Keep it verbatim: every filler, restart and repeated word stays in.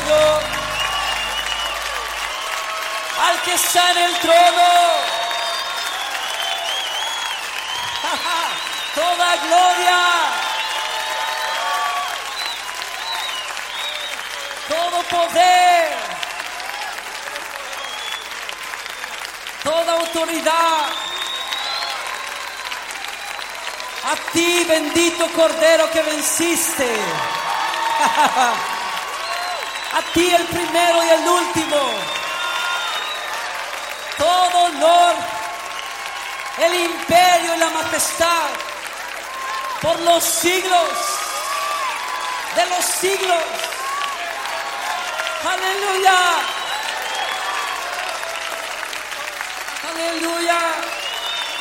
gloria al que está en el trono. Toda gloria, todo poder, toda autoridad a ti, bendito Cordero que venciste. A ti, el primero y el último. Todo honor, el imperio y la majestad por los siglos de los siglos. Aleluya. Aleluya.